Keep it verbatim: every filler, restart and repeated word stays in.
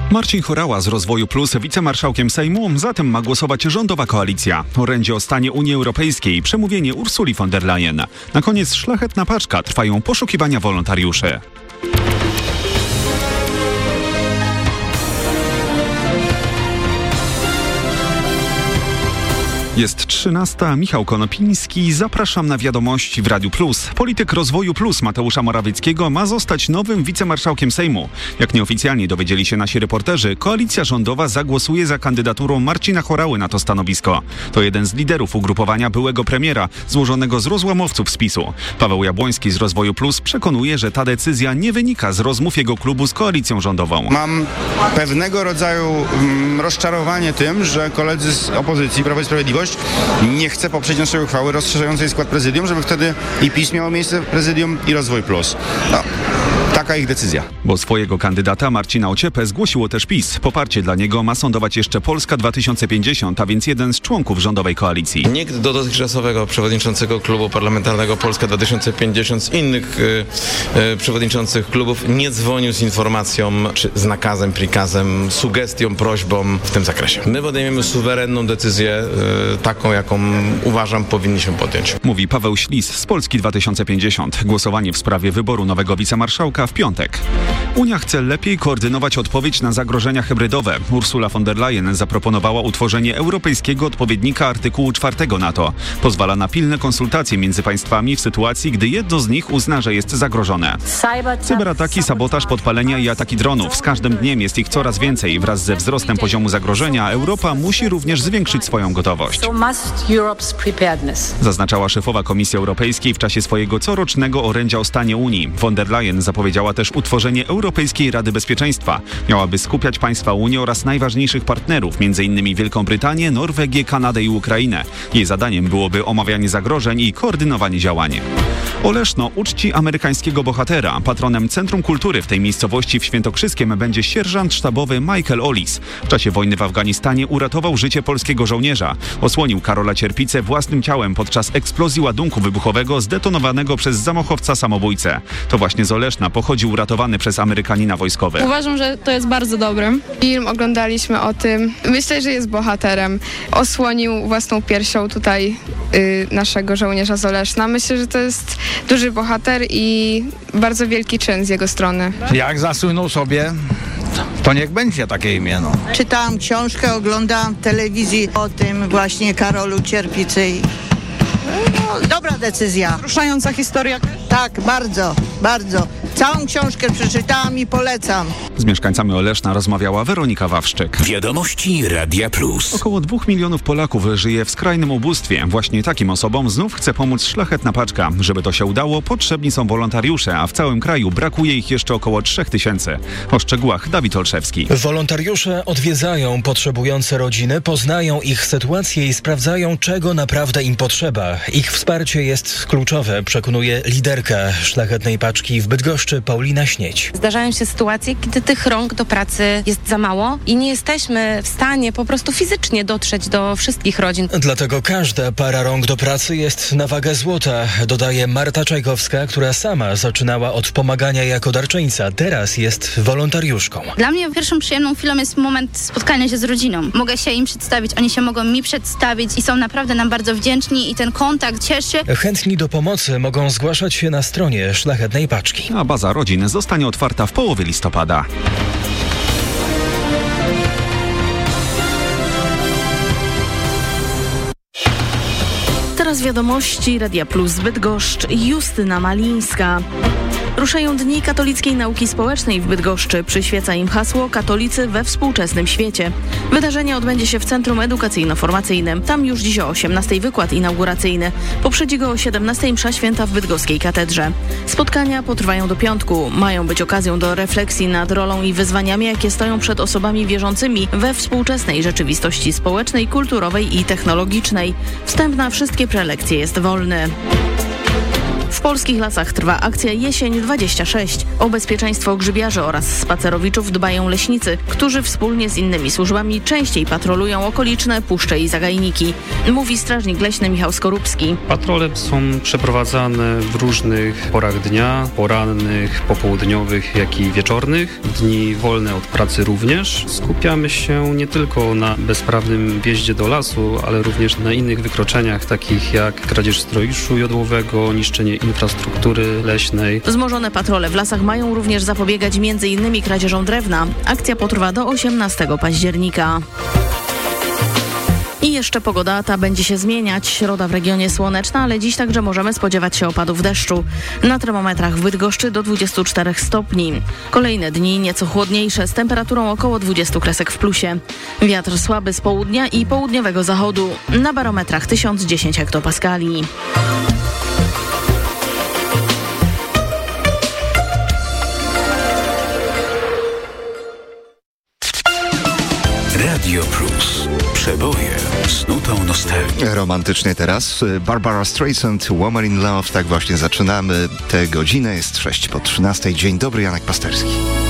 Marcin Horała z Rozwoju Plus wicemarszałkiem Sejmu, zatem ma głosować rządowa koalicja. Orędzie o stanie Unii Europejskiej, przemówienie Ursuli von der Leyen. Na koniec szlachetna paczka, trwają poszukiwania wolontariuszy. Jest trzynasta. Michał Konopiński. Zapraszam na wiadomości w Radiu Plus. Polityk Rozwoju Plus Mateusza Morawieckiego ma zostać nowym wicemarszałkiem Sejmu. Jak nieoficjalnie dowiedzieli się nasi reporterzy, koalicja rządowa zagłosuje za kandydaturą Marcina Horały na to stanowisko. To jeden z liderów ugrupowania byłego premiera, złożonego z rozłamowców z PiSu. Paweł Jabłoński z Rozwoju Plus przekonuje, że ta decyzja nie wynika z rozmów jego klubu z koalicją rządową. Mam pewnego rodzaju mm, rozczarowanie tym, że koledzy z opozycji, Prawo i Sprawiedliwość, nie chce poprzeć naszej uchwały rozszerzającej skład prezydium, żeby wtedy i PiS miało miejsce w prezydium, i Rozwój Plus. No, taka ich decyzja. Bo swojego kandydata Marcina Ociepę zgłosiło też PiS. Poparcie dla niego ma sądować jeszcze Polska dwa tysiące pięćdziesiąt, a więc jeden z członków rządowej koalicji. Nikt do dotychczasowego przewodniczącego klubu parlamentarnego Polska dwa tysiące pięćdziesiąt z innych y, y, przewodniczących klubów nie dzwonił z informacją, czy z nakazem, prikazem, sugestią, prośbą w tym zakresie. My podejmiemy suwerenną decyzję, y, taką, jaką uważam powinniśmy podjąć. Mówi Paweł Ślis z Polski dwa tysiące pięćdziesiąt. Głosowanie w sprawie wyboru nowego wicemarszałka w piątek. Unia chce lepiej koordynować odpowiedź na zagrożenia hybrydowe. Ursula von der Leyen zaproponowała utworzenie europejskiego odpowiednika artykułu czwartego NATO. Pozwala na pilne konsultacje między państwami w sytuacji, gdy jedno z nich uzna, że jest zagrożone. Cyberataki, sabotaż, podpalenia i ataki dronów. Z każdym dniem jest ich coraz więcej. Wraz ze wzrostem poziomu zagrożenia Europa musi również zwiększyć swoją gotowość. Zaznaczała szefowa Komisji Europejskiej w czasie swojego corocznego orędzia o stanie Unii. Von der Leyen zapowiedziała też utworzenie Europejskiej Rady Bezpieczeństwa. Miałaby skupiać państwa Unii oraz najważniejszych partnerów, m.in. Wielką Brytanię, Norwegię, Kanadę i Ukrainę. Jej zadaniem byłoby omawianie zagrożeń i koordynowanie działań. Oleszno uczci amerykańskiego bohatera. Patronem Centrum Kultury w tej miejscowości w Świętokrzyskiem będzie sierżant sztabowy Michael Ollis. W czasie wojny w Afganistanie uratował życie polskiego żołnierza. Osłonił Karola Cierpicę własnym ciałem podczas eksplozji ładunku wybuchowego zdetonowanego przez zamachowca samobójcę. To właśnie z Oleszna pochodził uratowany przez Amerykanina wojskowy. Uważam, że to jest bardzo dobre. Film oglądaliśmy o tym. Myślę, że jest bohaterem. Osłonił własną piersią tutaj y, naszego żołnierza z Oleszna. Myślę, że to jest duży bohater i bardzo wielki czyn z jego strony. Jak zasłynął sobie, to niech będzie takie imię. No. Czytałam książkę, oglądałam telewizji o tym właśnie Karolu Cierpicy. No, dobra decyzja. Wzruszająca historia. Tak, bardzo, bardzo. Całą książkę przeczytałam i polecam. Z mieszkańcami Oleszna rozmawiała Weronika Wawrzyk. Wiadomości Radia Plus. Około dwóch milionów Polaków żyje w skrajnym ubóstwie. Właśnie takim osobom znów chce pomóc szlachetna paczka. Żeby to się udało, potrzebni są wolontariusze, a w całym kraju brakuje ich jeszcze około trzech tysięcy. O szczegółach Dawid Olszewski. Wolontariusze odwiedzają potrzebujące rodziny, poznają ich sytuację i sprawdzają, czego naprawdę im potrzeba. Ich wsparcie jest kluczowe, przekonuje liderka szlachetnej paczki w Bydgoszczy Paulina Śnieć. Zdarzają się sytuacje, kiedy tych rąk do pracy jest za mało i nie jesteśmy w stanie po prostu fizycznie dotrzeć do wszystkich rodzin. Dlatego każda para rąk do pracy jest na wagę złota, dodaje Marta Czajkowska, która sama zaczynała od pomagania jako darczyńca. Teraz jest wolontariuszką. Dla mnie pierwszą przyjemną chwilą jest moment spotkania się z rodziną. Mogę się im przedstawić, oni się mogą mi przedstawić i są naprawdę nam bardzo wdzięczni i ten kontakt cieszy. Chętni do pomocy mogą zgłaszać się na stronie szlachetnej paczki. A baza rodzin zostanie otwarta w połowie listopada. Teraz wiadomości Radia Plus Bydgoszcz, Justyna Malińska. Ruszają Dni Katolickiej Nauki Społecznej w Bydgoszczy. Przyświeca im hasło Katolicy we współczesnym świecie. Wydarzenie odbędzie się w Centrum Edukacyjno-Formacyjnym. Tam już dziś o osiemnastej wykład inauguracyjny. Poprzedzi go o siedemnastej msza święta w bydgoskiej katedrze. Spotkania potrwają do piątku. Mają być okazją do refleksji nad rolą i wyzwaniami, jakie stoją przed osobami wierzącymi we współczesnej rzeczywistości społecznej, kulturowej i technologicznej. Wstęp na wszystkie prelekcje jest wolny. W polskich lasach trwa akcja Jesień dwadzieścia sześć. O bezpieczeństwo grzybiarzy oraz spacerowiczów dbają leśnicy, którzy wspólnie z innymi służbami częściej patrolują okoliczne puszcze i zagajniki. Mówi strażnik leśny Michał Skorupski. Patrole są przeprowadzane w różnych porach dnia, porannych, popołudniowych, jak i wieczornych. Dni wolne od pracy również. Skupiamy się nie tylko na bezprawnym wjeździe do lasu, ale również na innych wykroczeniach, takich jak kradzież strojuszu jodłowego, niszczenie infrastruktury leśnej. Wzmożone patrole w lasach mają również zapobiegać między innymi kradzieżom drewna. Akcja potrwa do osiemnastego października. I jeszcze pogoda ta będzie się zmieniać. Środa w regionie słoneczna, ale dziś także możemy spodziewać się opadów deszczu. Na termometrach w Bydgoszczy do dwudziestu czterech stopni. Kolejne dni nieco chłodniejsze z temperaturą około dwudziestu kresek w plusie. Wiatr słaby z południa i południowego zachodu. Na barometrach tysiąc dziesięć hektopaskali. Radio Plus. Przeboje z nutą nostalgii. Romantycznie teraz Barbara Streisand, Woman in Love. Tak właśnie zaczynamy tę godzinę. Jest sześć po trzynastej. Dzień dobry, Janek Pasterski.